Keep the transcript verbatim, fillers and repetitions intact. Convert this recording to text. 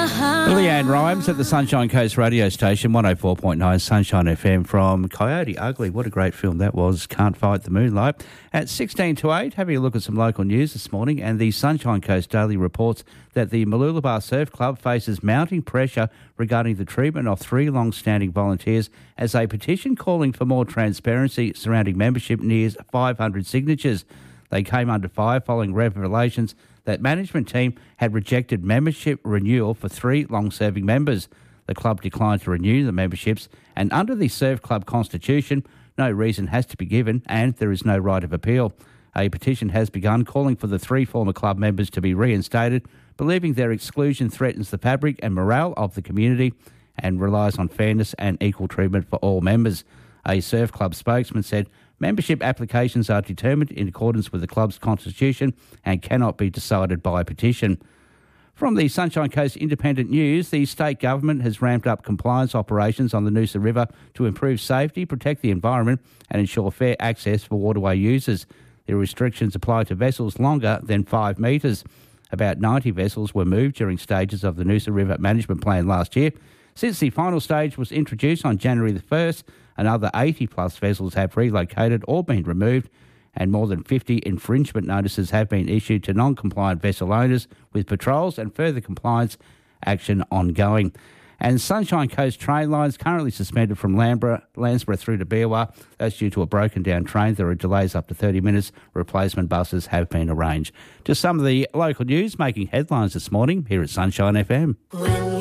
Leanne Rhymes at the Sunshine Coast radio station, one oh four point nine Sunshine F M from Coyote Ugly. What a great film that was, Can't Fight the Moonlight. At sixteen to eight, having a look at some local news this morning, and the Sunshine Coast Daily reports that the Mooloolaba Surf Club faces mounting pressure regarding the treatment of three long-standing volunteers as a petition calling for more transparency surrounding membership nears five hundred signatures. They came under fire following revelations that management team had rejected membership renewal for three long-serving members. The club declined to renew the memberships, and under the Surf Club constitution, no reason has to be given and there is no right of appeal. A petition has begun calling for the three former club members to be reinstated, believing their exclusion threatens the fabric and morale of the community and relies on fairness and equal treatment for all members. A Surf Club spokesman said membership applications are determined in accordance with the club's constitution and cannot be decided by petition. From the Sunshine Coast Independent News, the state government has ramped up compliance operations on the Noosa River to improve safety, protect the environment and ensure fair access for waterway users. The restrictions apply to vessels longer than five metres. About ninety vessels were moved during stages of the Noosa River Management Plan last year. Since the final stage was introduced on January the first, another eighty plus vessels have relocated or been removed, and more than fifty infringement notices have been issued to non-compliant vessel owners, with patrols and further compliance action ongoing. And Sunshine Coast train lines currently suspended from Lamborough, Landsborough through to Beerwah. That's due to a broken down train. There are delays up to thirty minutes. Replacement buses have been arranged. Just some of the local news making headlines this morning here at Sunshine F M.